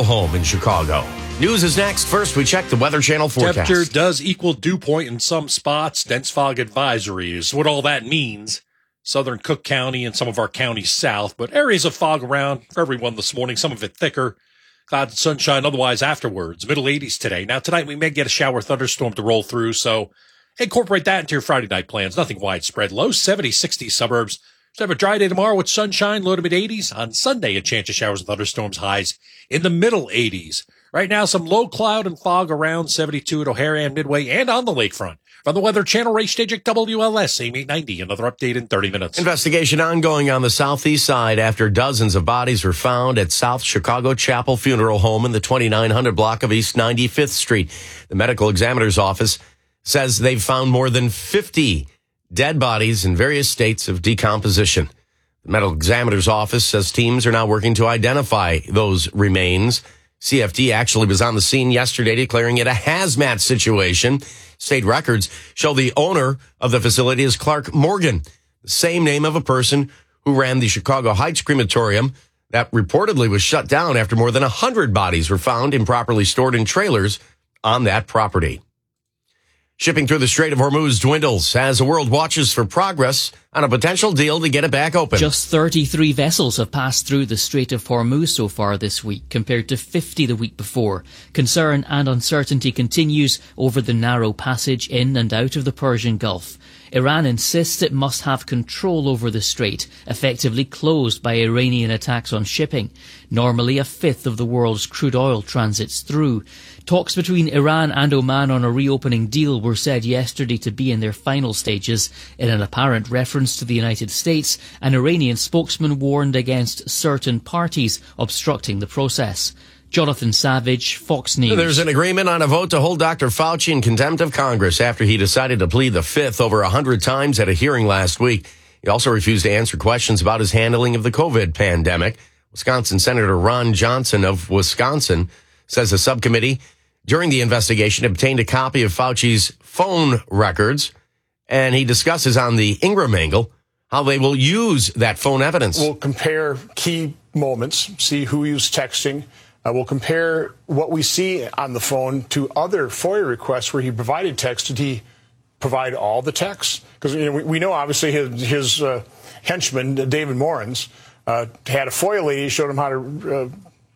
funeral home in Chicago. News is next. First, we check the Weather Channel forecast. Temperature does equal dew point in some spots. Dense fog advisories. What all that means, southern Cook County and some of our counties south, but areas of fog around for everyone this morning, some of it thicker. Clouds and sunshine otherwise afterwards. Middle 80s today. Now, tonight we may get a shower thunderstorm to roll through, so incorporate that into your Friday night plans. Nothing widespread. Low 70s, 60s suburbs. So have a dry day tomorrow with sunshine, low to mid 80s. On Sunday, a chance of showers and thunderstorms, highs in the middle 80s. Right now, some low cloud and fog around 72 at O'Hare and Midway and on the lakefront. From the Weather Channel, Ray Stajik, WLS, AM 890. Another update in 30 minutes. Investigation ongoing on the southeast side after dozens of bodies were found at South Chicago Chapel Funeral Home in the 2900 block of East 95th Street. The medical examiner's office says they've found more than 50 dead bodies in various states of decomposition. The medical examiner's office says teams are now working to identify those remains. CFD actually was on the scene yesterday declaring it a hazmat situation. State records show the owner of the facility is Clark Morgan, the same name of a person who ran the Chicago Heights crematorium that reportedly was shut down after more than 100 bodies were found improperly stored in trailers on that property. Shipping through the Strait of Hormuz dwindles as the world watches for progress on a potential deal to get it back open. Just 33 vessels have passed through the Strait of Hormuz so far this week, compared to 50 the week before. Concern and uncertainty continues over the narrow passage in and out of the Persian Gulf. Iran insists it must have control over the strait, effectively closed by Iranian attacks on shipping. Normally, a fifth of the world's crude oil transits through. Talks between Iran and Oman on a reopening deal were said yesterday to be in their final stages. In an apparent reference to the United States, an Iranian spokesman warned against certain parties obstructing the process. Jonathan Savage, Fox News. There's an agreement on a vote to hold Dr. Fauci in contempt of Congress after he decided to plead the fifth over 100 times at a hearing last week. He also refused to answer questions about his handling of the COVID pandemic. Wisconsin Senator Ron Johnson of Wisconsin says a subcommittee during the investigation obtained a copy of Fauci's phone records, and he discusses on the Ingram angle how they will use that phone evidence. We'll compare key moments, see who he was texting. We'll compare what we see on the phone to other FOIA requests where he provided text. Did he provide all the texts? Because we know obviously his henchman, David Morans, had a FOIA lady, showed him how to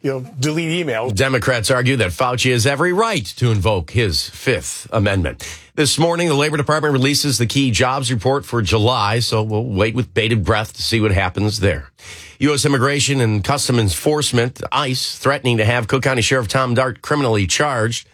delete emails. Democrats argue that Fauci has every right to invoke his Fifth Amendment. This morning, the Labor Department releases the key jobs report for July, so we'll wait with bated breath to see what happens there. U.S. Immigration and Customs Enforcement, ICE, threatening to have Cook County Sheriff Tom Dart criminally charged.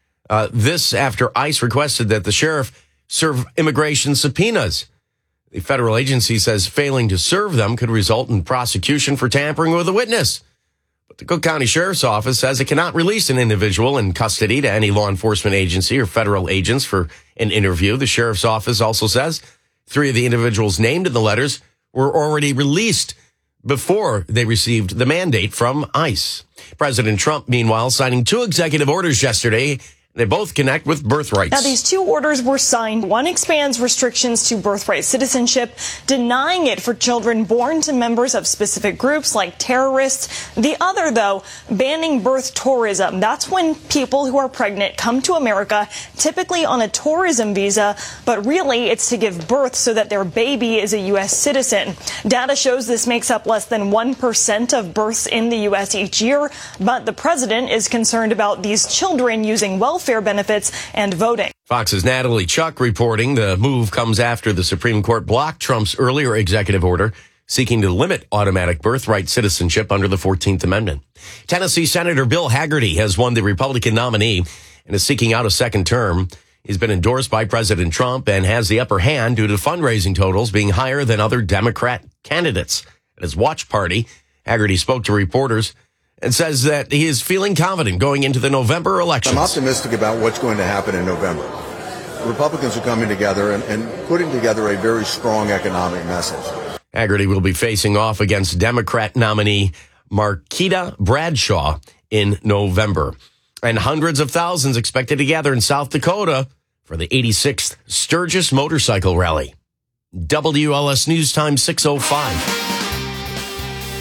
This after ICE requested that the sheriff serve immigration subpoenas. The federal agency says failing to serve them could result in prosecution for tampering with a witness. But the Cook County Sheriff's Office says it cannot release an individual in custody to any law enforcement agency or federal agents for an interview. The Sheriff's Office also says 3 of the individuals named in the letters were already released before they received the mandate from ICE. President Trump, meanwhile, signing 2 executive orders yesterday. They both connect with birthrights. Now, these 2 orders were signed. One expands restrictions to birthright citizenship, denying it for children born to members of specific groups like terrorists. The other, though, banning birth tourism. That's when people who are pregnant come to America, typically on a tourism visa, but really it's to give birth so that their baby is a U.S. citizen. Data shows this makes up less than 1% of births in the U.S. each year, but the president is concerned about these children using welfare benefits and voting. Fox's Natalie Chuck reporting the move comes after the Supreme Court blocked Trump's earlier executive order seeking to limit automatic birthright citizenship under the 14th Amendment. Tennessee Senator Bill Hagerty has won the Republican nominee and is seeking out a second term. He's been endorsed by President Trump and has the upper hand due to fundraising totals being higher than other Democrat candidates. At his watch party, Hagerty spoke to reporters and says that he is feeling confident going into the November elections. I'm optimistic about what's going to happen in November. Republicans are coming together and putting together a very strong economic message. Hagerty will be facing off against Democrat nominee Marquita Bradshaw in November. And hundreds of thousands expected to gather in South Dakota for the 86th Sturgis Motorcycle Rally. WLS News Time 6:05.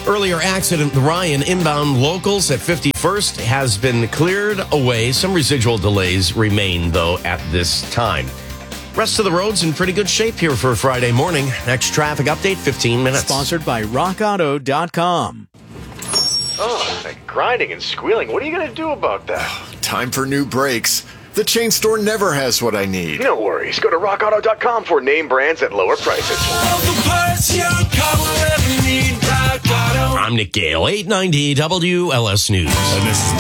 Earlier accident, the Ryan inbound locals at 51st has been cleared away. Some residual delays remain, though, at this time. Rest of the road's in pretty good shape here for a Friday morning. Next traffic update, 15 minutes. Sponsored by RockAuto.com. Oh, that grinding and squealing. What are you going to do about that? Time for new brakes. The chain store never has what I need. No worries. Go to RockAuto.com for name brands at lower prices. I'm Nick Gale, 890 WLS News. And this is